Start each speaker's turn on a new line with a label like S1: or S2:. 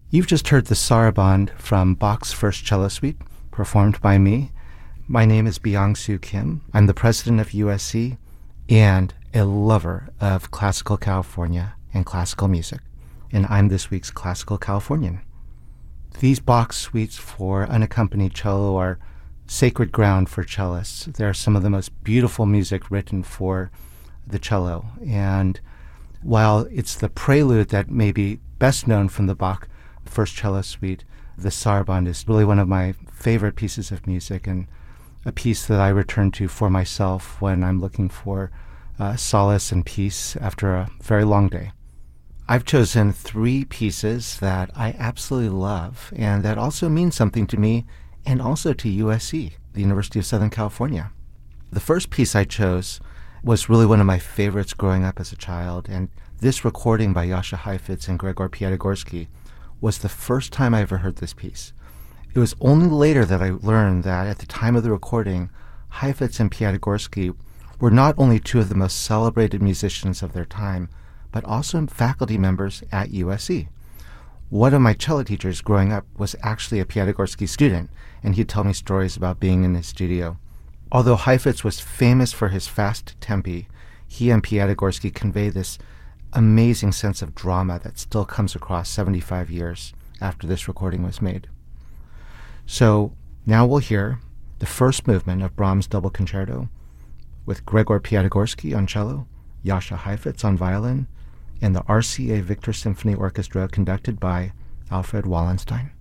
S1: You've just heard the Sarabande from Bach's First Cello Suite, performed by me. My name is Byung-Soo Kim. I'm the president of USC and a lover of classical California and classical music, and I'm this week's Classical Californian. These Bach suites for unaccompanied cello are sacred ground for cellists. They're some of the most beautiful music written for the cello, and while it's the prelude that may be best known from the Bach First Cello Suite, the Sarabande is really one of my favorite pieces of music and a piece that I return to for myself when I'm looking for solace and peace after a very long day. I've chosen three pieces that I absolutely love and that also mean something to me and also to USC, the University of Southern California. The first piece I chose was really one of my favorites growing up as a child, and this recording by Jascha Heifetz and Gregor Piatigorsky was the first time I ever heard this piece. It was only later that I learned that at the time of the recording, Heifetz and Piatigorsky were not only two of the most celebrated musicians of their time, but also faculty members at USC. One of my cello teachers growing up was actually a Piatigorsky student, and he'd tell me stories about being in his studio. Although Heifetz was famous for his fast tempi, he and Piatigorsky convey this amazing sense of drama that still comes across 75 years after this recording was made. So now we'll hear the first movement of Brahms' Double Concerto with Gregor Piatigorsky on cello, Jascha Heifetz on violin, and the RCA Victor Symphony Orchestra conducted by Alfred Wallenstein.